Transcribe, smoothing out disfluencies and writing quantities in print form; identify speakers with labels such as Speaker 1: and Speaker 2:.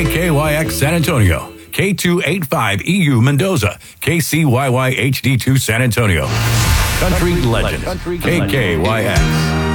Speaker 1: KKYX San Antonio, K285EU Mendoza, KCYY HD2 San Antonio. Country Legend, KKYX.